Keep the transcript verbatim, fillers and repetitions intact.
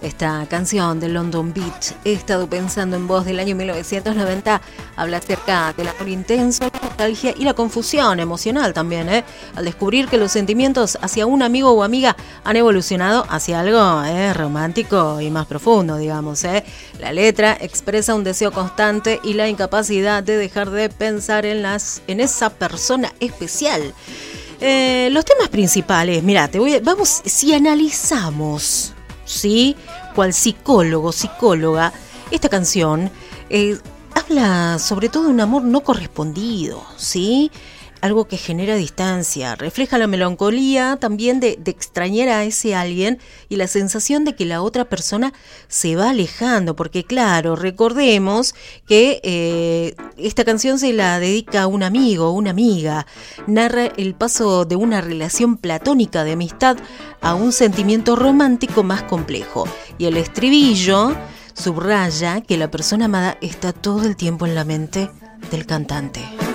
Esta canción de London Beat, He estado pensando en vos, del año mil novecientos noventa, habla acerca del amor intenso, la nostalgia y la confusión emocional también, ¿eh? Al descubrir que los sentimientos hacia un amigo o amiga han evolucionado hacia algo ¿eh? romántico y más profundo, digamos, ¿eh? La letra expresa un deseo constante y la incapacidad de dejar de pensar en, las, en esa persona especial. Eh, los temas principales, mirá, te voy a, vamos, si analizamos, ¿sí? Cual psicólogo, psicóloga, esta canción eh, habla sobre todo de un amor no correspondido, ¿sí? Algo que genera distancia, refleja la melancolía también de, de extrañar a ese alguien y la sensación de que la otra persona se va alejando, porque claro, recordemos que eh, esta canción se la dedica a un amigo, una amiga, narra el paso de una relación platónica de amistad a un sentimiento romántico más complejo, y el estribillo subraya que la persona amada está todo el tiempo en la mente del cantante.